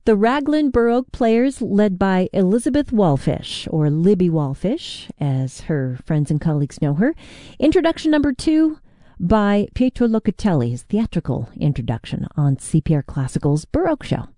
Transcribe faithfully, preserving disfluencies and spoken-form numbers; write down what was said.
The Raglan Baroque Players, led by Elizabeth Wallfish, or Libby Wallfish, as her friends and colleagues know her. Introduction number two by Pietro Locatelli, his theatrical introduction on C P R Classical's Baroque Show.